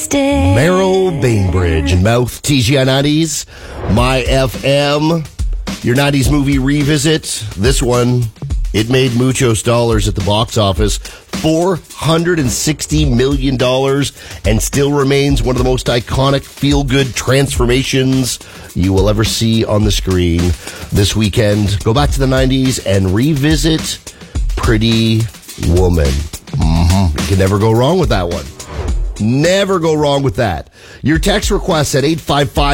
Wednesday. Merrill Bainbridge and Mouth, TGI 90s, My FM, your 90s movie revisit. This one, it made muchos dollars at the box office, $460 million, and still remains one of the most iconic feel-good transformations you will ever see on the screen. This weekend, go back to the 90s and revisit Pretty Woman. You can never go wrong with that one. Never go wrong with that. Your text requests at 855